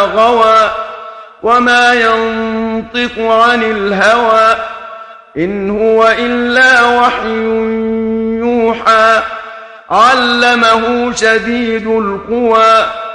غوى وما ينطق عن الهوى إن هو إلا وحي يوحى علمه شديد القوى